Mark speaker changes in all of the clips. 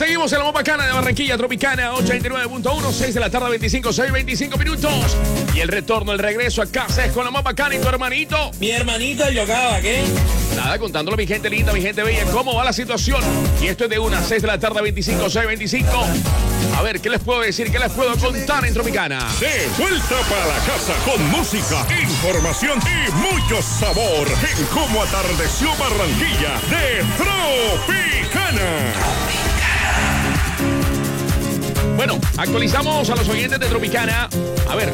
Speaker 1: Seguimos en la más bacana de Barranquilla, Tropicana 89.1, 6 de la tarde, 25 minutos. Y el retorno, el regreso a casa es con la más bacana y tu hermanito.
Speaker 2: Mi hermanito el Yocaba, ¿qué?
Speaker 1: Nada, contándolo mi gente linda, mi gente bella, cómo va la situación. Y esto es de 6 de la tarde, 25. A ver, ¿qué les puedo decir? ¿Qué les puedo contar en Tropicana?
Speaker 3: De vuelta para la casa con música, información y mucho sabor en Cómo Atardeció Barranquilla de Tropicana.
Speaker 1: Bueno, actualizamos a los oyentes de Tropicana. A ver,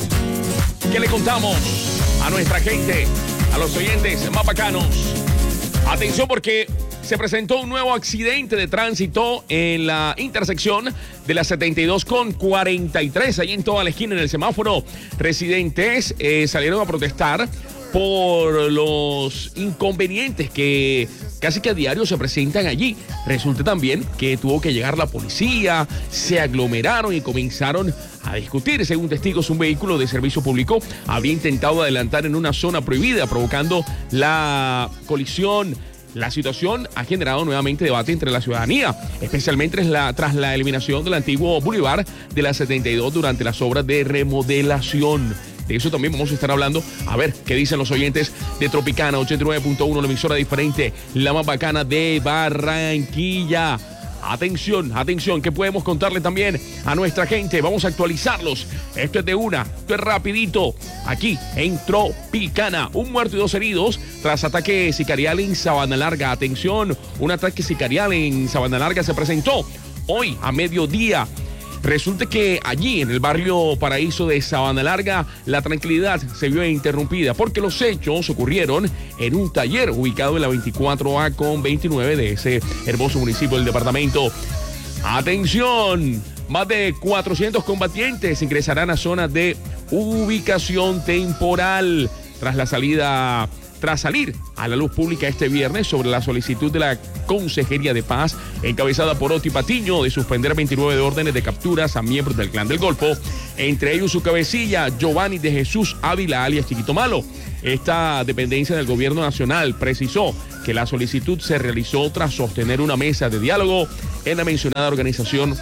Speaker 1: ¿qué le contamos a nuestra gente, a los oyentes más bacanos? Atención porque se presentó un nuevo accidente de tránsito en la intersección de la 72 con 43, ahí en toda la esquina en el semáforo. Residentes salieron a protestar por los inconvenientes que casi que a diario se presentan allí. Resulta también que tuvo que llegar la policía, se aglomeraron y comenzaron a discutir. Según testigos, un vehículo de servicio público había intentado adelantar en una zona prohibida, provocando la colisión. La situación ha generado nuevamente debate entre la ciudadanía, especialmente tras la eliminación del antiguo bulevar de la 72 durante las obras de remodelación. De eso también vamos a estar hablando. A ver qué dicen los oyentes de Tropicana 89.1, la emisora diferente, la más bacana de Barranquilla. Atención, ¿qué podemos contarle también a nuestra gente? Vamos a actualizarlos. Esto es de esto es rapidito. Aquí en Tropicana, 1 muerto y 2 heridos tras ataque sicarial en Sabana Larga. Atención, un ataque sicarial en Sabana Larga se presentó hoy a mediodía. Resulta que allí, en el barrio Paraíso de Sabana Larga, la tranquilidad se vio interrumpida porque los hechos ocurrieron en un taller ubicado en la 24A con 29 de ese hermoso municipio del departamento. ¡Atención! Más de 400 combatientes ingresarán a zonas de ubicación temporal tras salir a la luz pública este viernes sobre la solicitud de la Consejería de Paz, encabezada por Oti Patiño, de suspender 29 órdenes de capturas a miembros del Clan del Golfo, entre ellos su cabecilla, Giovanni de Jesús Ávila, alias Chiquito Malo. Esta dependencia del gobierno nacional precisó que la solicitud se realizó tras sostener una mesa de diálogo en la mencionada organización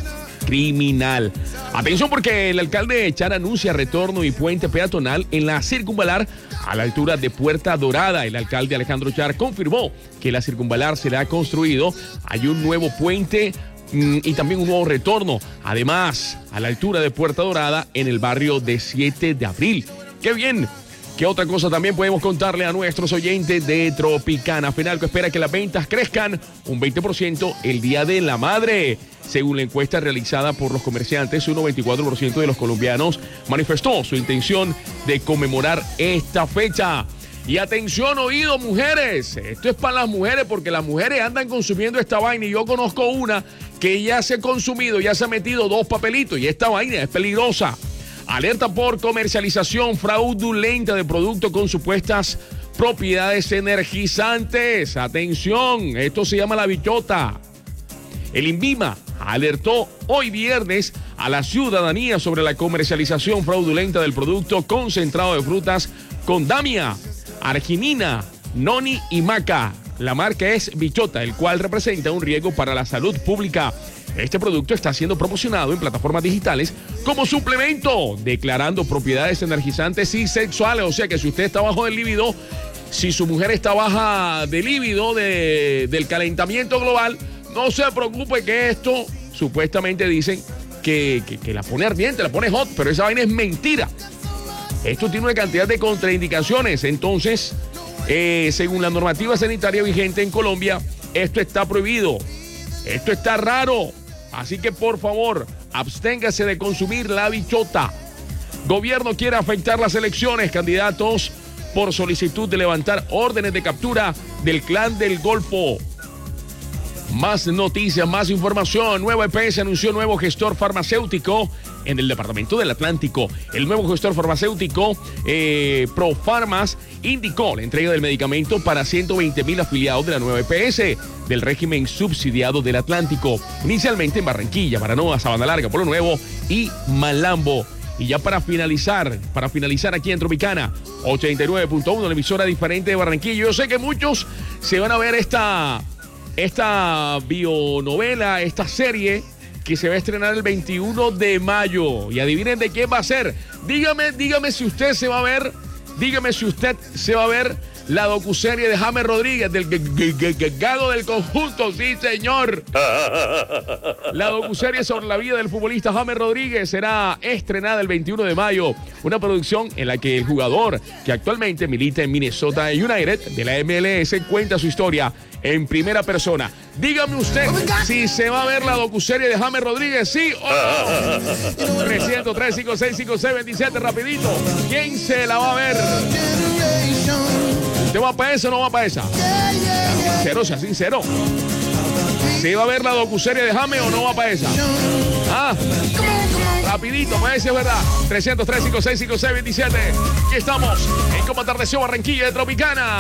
Speaker 1: criminal. Atención porque el alcalde Char anuncia retorno y puente peatonal en la circunvalar a la altura de Puerta Dorada. El alcalde Alejandro Char confirmó que la circunvalar será construido. Hay un nuevo puente y también un nuevo retorno. Además, a la altura de Puerta Dorada en el barrio de 7 de abril. ¡Qué bien! ¿Qué otra cosa también podemos contarle a nuestros oyentes de Tropicana? Fenalco espera que las ventas crezcan un 20% el Día de la Madre. Según la encuesta realizada por los comerciantes, un 94% de los colombianos manifestó su intención de conmemorar esta fecha. Y atención, oído, mujeres. Esto es para las mujeres porque las mujeres andan consumiendo esta vaina y yo conozco una que ya se ha consumido, ya se ha metido 2 papelitos y esta vaina es peligrosa. Alerta por comercialización fraudulenta de productos con supuestas propiedades energizantes. Atención, esto se llama la bichota. El INVIMA alertó hoy viernes a la ciudadanía sobre la comercialización fraudulenta del producto concentrado de frutas con damia, arginina, noni y maca. La marca es bichota, el cual representa un riesgo para la salud pública. Este producto está siendo promocionado en plataformas digitales como suplemento, declarando propiedades energizantes y sexuales. O sea que si usted está bajo del líbido, si su mujer está baja de líbido, del calentamiento global, no se preocupe que esto supuestamente dicen que la pone ardiente, la pone hot, pero esa vaina es mentira. Esto tiene una cantidad de contraindicaciones. Entonces, según la normativa sanitaria vigente en Colombia, esto está prohibido. Esto está raro. Así que, por favor, absténgase de consumir la bichota. Gobierno quiere afectar las elecciones. Candidatos por solicitud de levantar órdenes de captura del Clan del Golfo. Más noticias, más información. Nuevo EPS anunció nuevo gestor farmacéutico en el departamento del Atlántico. El nuevo gestor farmacéutico Profarmas indicó la entrega del medicamento para 120,000 afiliados de la nueva EPS del régimen subsidiado del Atlántico. Inicialmente en Barranquilla, Baranoa, Sabana Larga, Pueblo Nuevo y Malambo. Y ya para finalizar aquí en Tropicana 89.1, la emisora diferente de Barranquilla. Yo sé que muchos se van a ver esta esta bionovela, esta serie que se va a estrenar el 21 de mayo. Y adivinen de qué va a ser. Dígame si usted se va a ver. Dígame si usted se va a ver la docuserie de James Rodríguez, del gado del conjunto. Sí, señor. La docuserie sobre la vida del futbolista James Rodríguez será estrenada el 21 de mayo. Una producción en la que el jugador, que actualmente milita en Minnesota United de la MLS, cuenta su historia en primera persona. Dígame usted si se va a ver la docuserie de James Rodríguez, sí o no. 300-356-5627, rapidito. ¿Quién se la va a ver? ¿Usted va para esa o no va para esa? Sincero, sea sincero. ¿Se va a ver la docuserie de James o no va para esa? Rapidito, puede ser verdad. 300-356-5627. Aquí estamos en Como Atardeció Barranquilla de Tropicana.